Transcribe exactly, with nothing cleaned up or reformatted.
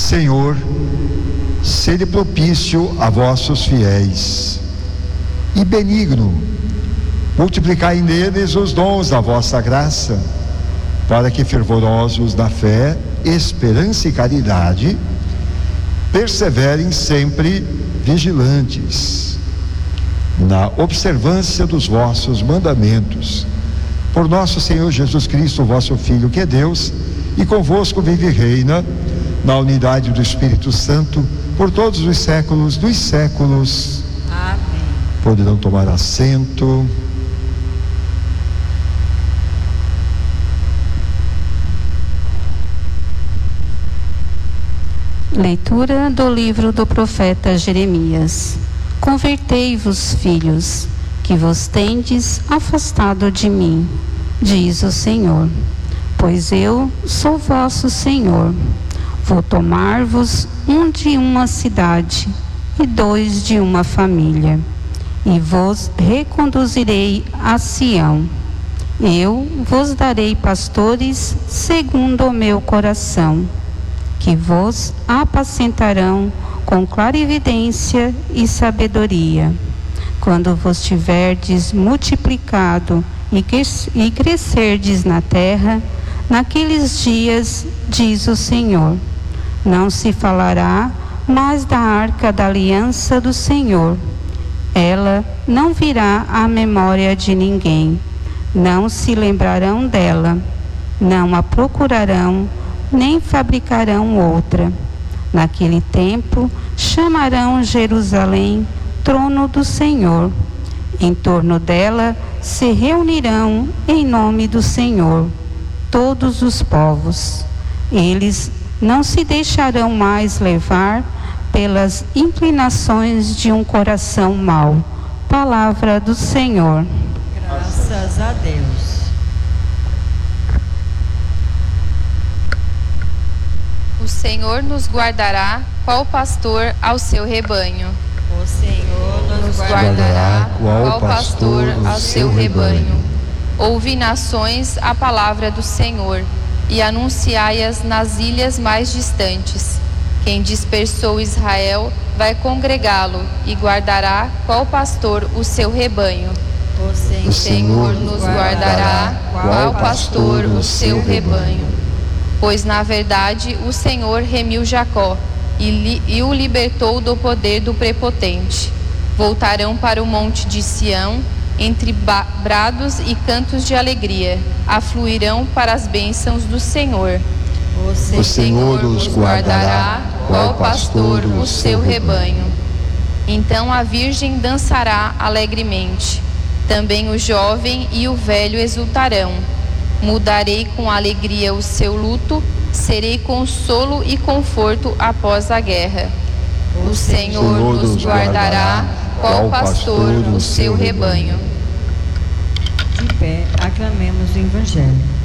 Senhor, sede propício a vossos fiéis e benigno, multiplicai neles os dons da vossa graça, para que, fervorosos na fé, esperança e caridade, perseverem sempre vigilantes na observância dos vossos mandamentos. Por nosso Senhor Jesus Cristo, vosso Filho, que é Deus, e convosco vive e reina na unidade do Espírito Santo, por todos os séculos dos séculos. Amém. Poderão tomar assento. Leitura do livro do profeta Jeremias. Convertei-vos, filhos, que vos tendes afastado de mim, diz o Senhor, pois eu sou vosso Senhor. Vou tomar-vos um de uma cidade e dois de uma família, e vos reconduzirei a Sião. Eu vos darei pastores segundo o meu coração, que vos apacentarão com clarividência e sabedoria. Quando vos tiverdes multiplicado e, cres- e crescerdes na terra, naqueles dias, diz o Senhor, não se falará mais da arca da aliança do Senhor. Ela não virá à memória de ninguém. Não se lembrarão dela. Não a procurarão, nem fabricarão outra. Naquele tempo, chamarão Jerusalém trono do Senhor. Em torno dela se reunirão em nome do Senhor todos os povos. Eles não se deixarão mais levar pelas inclinações de um coração mau. Palavra do Senhor. Graças a Deus. O Senhor nos guardará, qual pastor ao seu rebanho. O Senhor Nos guardará, qual pastor ao seu rebanho. Ouve, nações, a palavra do Senhor, e anunciai-as nas ilhas mais distantes. Quem dispersou Israel vai congregá-lo, e guardará, qual pastor, o seu rebanho. O Senhor, O Senhor nos guardará, qual pastor, o seu rebanho. Pois, na verdade, o Senhor remiu Jacó, e, li, e o libertou do poder do prepotente. Voltarão para o monte de Sião, entre ba- brados e cantos de alegria, afluirão para as bênçãos do Senhor. o O Senhor, Senhor os guardará, qual pastor o seu rebanho. Então a virgem dançará alegremente, também o jovem e o velho exultarão. Mudarei com alegria o seu luto, serei consolo e conforto após a guerra. O Senhor nos guardará, qual pastor o seu rebanho. De pé, aclamemos o Evangelho.